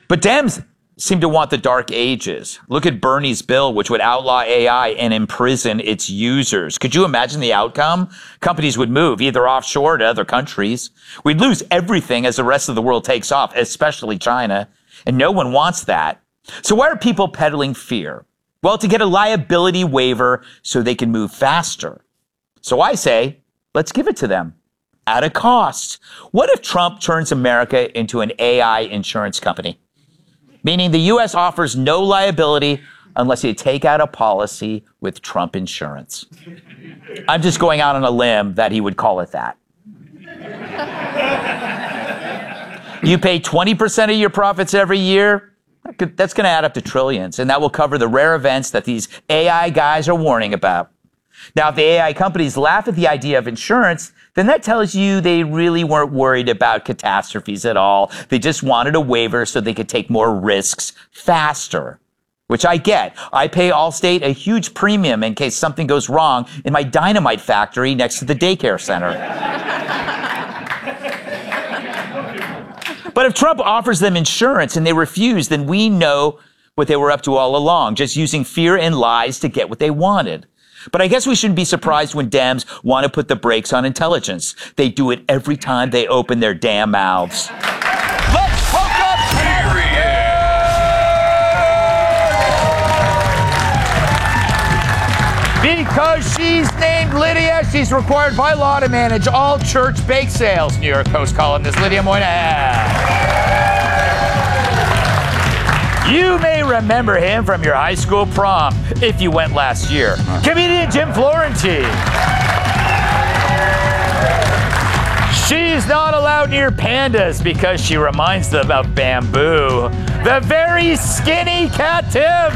But Dems seem to want the dark ages. Look at Bernie's bill, which would outlaw AI and imprison its users. Could you imagine the outcome? Companies would move either offshore to other countries. We'd lose everything as the rest of the world takes off, especially China. And no one wants that. So why are people peddling fear? Well, to get a liability waiver so they can move faster. So I say, let's give it to them at a cost. What if Trump turns America into an AI insurance company? Meaning the U.S. offers no liability unless you take out a policy with Trump insurance. I'm just going out on a limb that he would call it that. You pay 20% of your profits every year. That's going to add up to trillions, and that will cover the rare events that these AI guys are warning about. Now, if the AI companies laugh at the idea of insurance, then that tells you they really weren't worried about catastrophes at all. They just wanted a waiver so they could take more risks faster, which I get. I pay Allstate a huge premium in case something goes wrong in my dynamite factory next to the daycare center. But if Trump offers them insurance and they refuse, then we know what they were up to all along, just using fear and lies to get what they wanted. But I guess we shouldn't be surprised when Dems want to put the brakes on intelligence. They do it every time they open their damn mouths. Let's focus! Because she's named Lydia, she's required by law to manage all church bake sales. New York Post columnist Lydia Moynihan. You may remember him from your high school prom, if you went last year. Comedian Jim Florentine. She's not allowed near pandas because she reminds them of bamboo. The very skinny Cat Tiff.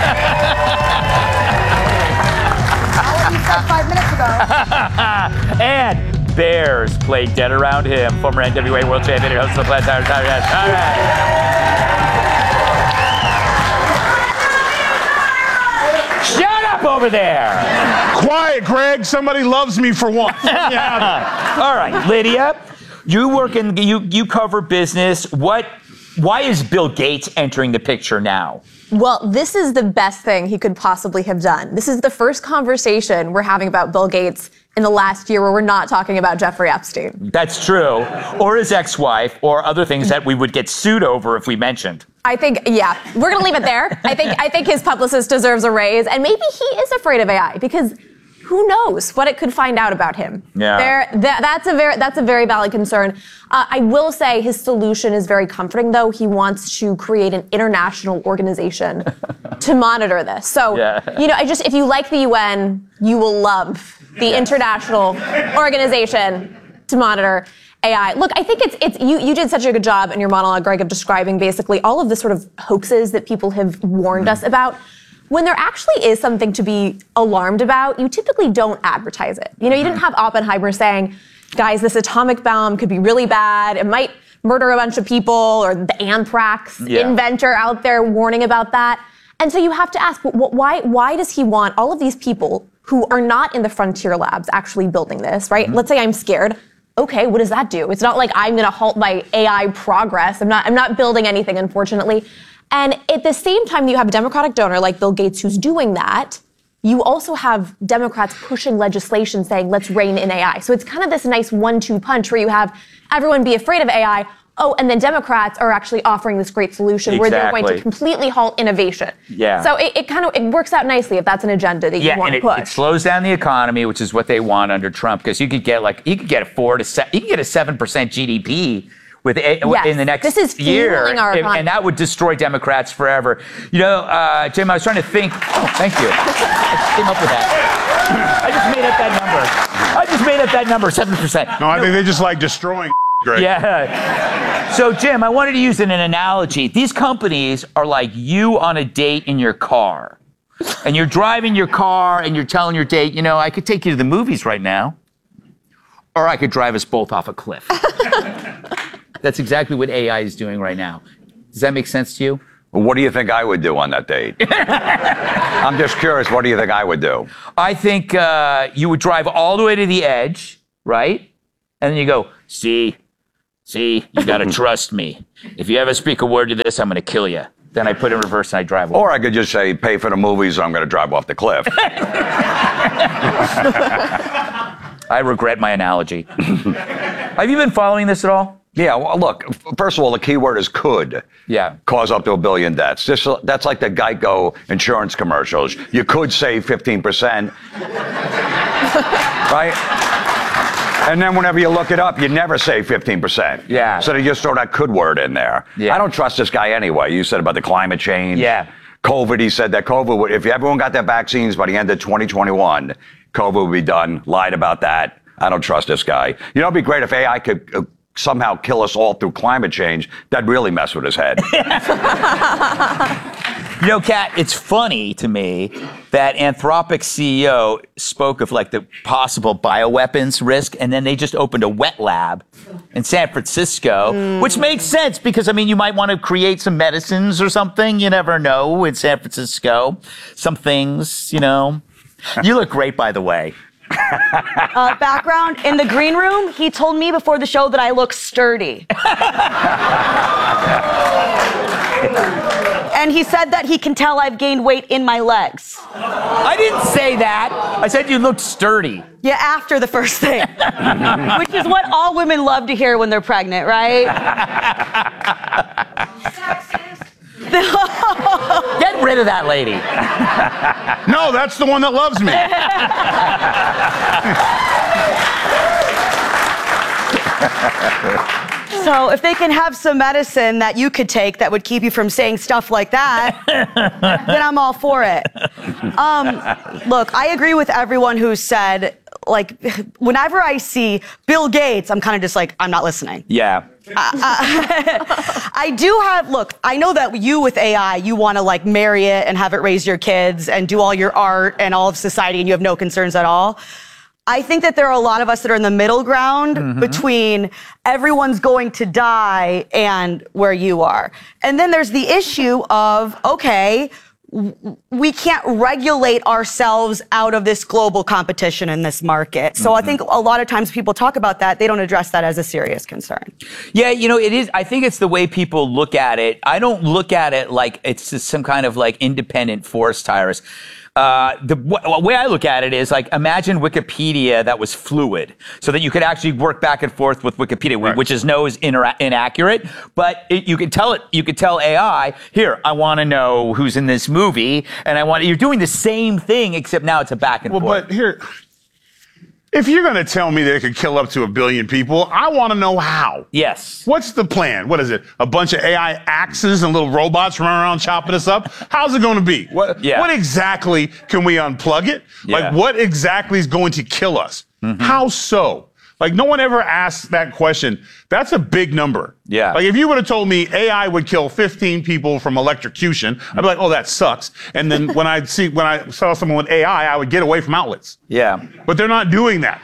You said 5 minutes ago. And Bears played dead around him. Former NWA World Champion, host of the Planet. All right. Shut up over there. Quiet, Greg. Somebody loves me for once. Yeah. All right, Lydia, you work in, you cover business. Why is Bill Gates entering the picture now? Well, this is the best thing he could possibly have done. This is the first conversation we're having about Bill Gates in the last year where we're not talking about Jeffrey Epstein. That's true. Or his ex-wife, or other things that we would get sued over if we mentioned. I think, yeah, we're going to leave it there. I think his publicist deserves a raise, and maybe he is afraid of AI because who knows what it could find out about him. Yeah. That's a very valid concern. I will say his solution is very comforting, though. He wants to create an international organization to monitor this. So, if you like the UN, you will love the international organization to monitor AI. Look, I think you did such a good job in your monologue, Greg, of describing basically all of the sort of hoaxes that people have warned us about. When there actually is something to be alarmed about, you typically don't advertise it. You didn't have Oppenheimer saying, guys, this atomic bomb could be really bad. It might murder a bunch of people, or the anthrax inventor out there warning about that. And so you have to ask, why does he want all of these people who are not in the frontier labs actually building this, right? Let's say I'm scared. Okay, what does that do? It's not like I'm going to halt my AI progress. I'm not building anything, unfortunately. And at the same time, you have a Democratic donor like Bill Gates who's doing that. You also have Democrats pushing legislation saying, let's rein in AI. So it's kind of this nice 1-2 punch where you have everyone be afraid of AI. Oh, and then Democrats are actually offering this great solution where they're going to completely halt innovation. Yeah. So it works out nicely if that's an agenda that you want to push. It slows down the economy, which is what they want under Trump, because you could get a 7% GDP in the next year, and that would destroy Democrats forever. Jim, I was trying to think. Oh, thank you. I came up with that. I just made up that number. 7%. No, I think they just like destroying. Great. Yeah. So, Jim, I wanted to use an analogy. These companies are like you on a date in your car. And you're driving your car and you're telling your date, I could take you to the movies right now. Or I could drive us both off a cliff. That's exactly what AI is doing right now. Does that make sense to you? Well, what do you think I would do on that date? I'm just curious, what do you think I would do? I think you would drive all the way to the edge, right? And then you go, see, See, you got to trust me. If you ever speak a word to this, I'm going to kill you. Then I put it in reverse and I drive away. Or I could just say, pay for the movies, or I'm going to drive off the cliff. I regret my analogy. Have you been following this at all? Yeah, well, look, first of all, the key word is could. Yeah. Cause up to $1 billion deaths. That's like the Geico insurance commercials. You could save 15%. Right? And then whenever you look it up, you never save 15%. Yeah. So they just throw that could word in there. Yeah. I don't trust this guy anyway. You said about the climate change. Yeah. COVID, he said that COVID would, if everyone got their vaccines by the end of 2021, COVID would be done. Lied about that. I don't trust this guy. You know, it'd be great if AI could somehow kill us all through climate change. That'd really mess with his head. You know, Kat, it's funny to me that Anthropic CEO spoke of like the possible bioweapons risk, and then they just opened a wet lab in San Francisco, which makes sense because, I mean, you might want to create some medicines or something. You never know in San Francisco. Some things, you know. You look great, by the way. Background, in the green room, he told me before the show that I look sturdy. And he said that he can tell I've gained weight in my legs. I didn't say that. I said you looked sturdy. Yeah, after the first thing. Which is what all women love to hear when they're pregnant, right? Get rid of that lady. No, that's the one that loves me. So if they can have some medicine that you could take that would keep you from saying stuff like that, then I'm all for it. Look, I agree with everyone who said, like, whenever I see Bill Gates, I'm kind of just like, I'm not listening. Yeah. I do have, look, I know that you with AI, you want to like marry it and have it raise your kids and do all your art and all of society and you have no concerns at all. I think that there are a lot of us that are in the middle ground between everyone's going to die and where you are. And then there's the issue of, okay, we can't regulate ourselves out of this global competition in this market. So I think a lot of times people talk about that, they don't address that as a serious concern. Yeah, you know, it is. I think it's the way people look at it. I don't look at it like it's just some kind of like independent force, Tyrus. The way I look at it is like, imagine Wikipedia that was fluid so that you could actually work back and forth with Wikipedia, right, which is inaccurate, but you could tell AI, here, I want to know who's in this movie, and you're doing the same thing, except now it's a back and forth. But here, if you're going to tell me that it could kill up to 1 billion people, I want to know how. Yes. What's the plan? What is it? A bunch of AI axes and little robots running around chopping us up? How's it going to be? What exactly can we unplug it? Yeah. Like, what exactly is going to kill us? How so? Like, no one ever asks that question. That's a big number. Yeah. Like, if you would have told me AI would kill 15 people from electrocution, I'd be like, oh, that sucks. And then when I saw someone with AI, I would get away from outlets. Yeah. But they're not doing that.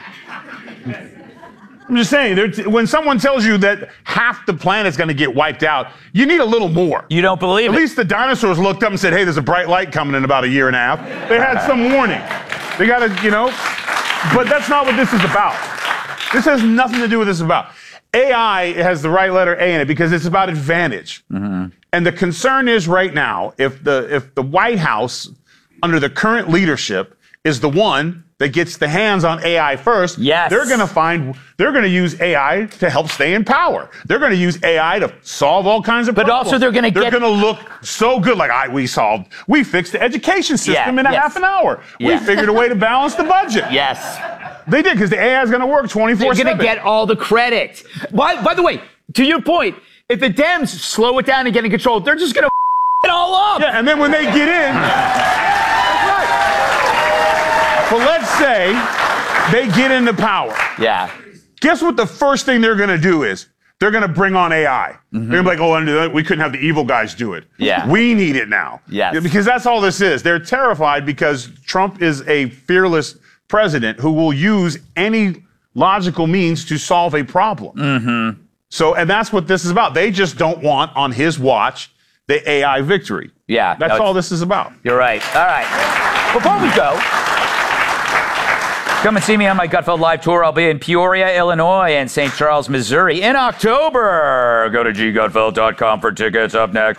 I'm just saying, when someone tells you that half the planet's going to get wiped out, you need a little more. You don't believe it? At least the dinosaurs looked up and said, hey, there's a bright light coming in about 1.5 years. They had some warning. They got to, you know, but that's not what this is about. This has nothing to do with this about. AI has the right letter A in it because it's about advantage. And the concern is right now, if the White House, under the current leadership, is the one that gets the hands on AI first, they're going to use AI to help stay in power. They're going to use AI to solve all kinds of problems. But also they're going to look so good, like we fixed the education system in a half an hour. We figured a way to balance the budget. Yes. They did, because the AI is going to work 24/7. They're going to get all the credit. By the way, to your point, if the Dems slow it down and get in control, they're just going to it all up. Yeah, and then when they get in, that's right. But let's say they get into power. Yeah. Guess what the first thing they're going to do is? They're going to bring on AI. They're going to be like, oh, we couldn't have the evil guys do it. Yeah. We need it now. Yes. Because that's all this is. They're terrified because Trump is a fearless president who will use any logical means to solve a problem. So, and that's what this is about. They just don't want, on his watch, the AI victory. Yeah. That's all this is about. You're right. All right. Before we go, Come and see me on my Gutfeld Live tour. I'll be in Peoria, Illinois, and St. Charles, Missouri in October. Go to ggutfeld.com for tickets. Up next.